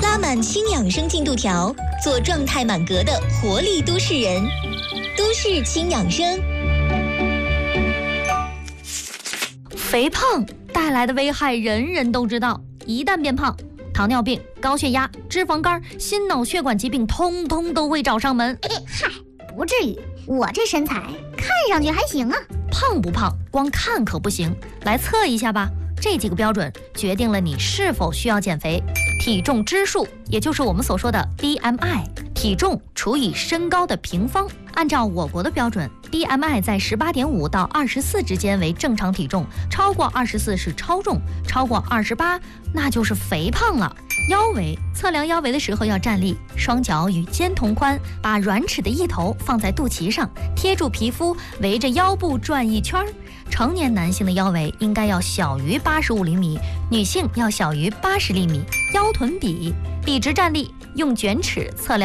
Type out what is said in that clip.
拉满轻养生进度条，做状态满格的活力都市人。都市轻养生。 肥胖带来的危害人人都知道，一旦变胖，糖尿病、高血压、脂肪肝、心脑血管疾病通通都会找上门。 嗨，不至于，我这身材看上去还行啊。 胖不胖光看可不行，来测一下吧。这几个标准决定了你是否需要减肥。体重之数，也就是我们所说的 BMI， 体重除以身高的平方。按照我国的标准， BMI 在 18.5 到24之间为正常体重，超过24是超重，超过28那就是肥胖了。腰围，测量腰围的时候要站立，双脚与肩同宽，把软尺的一头放在肚脐上，贴住皮肤，围着腰部转一圈。成年男性的腰围应该要小于85厘米，女性要小于80厘米。腰臀比，笔直站立，用卷尺测量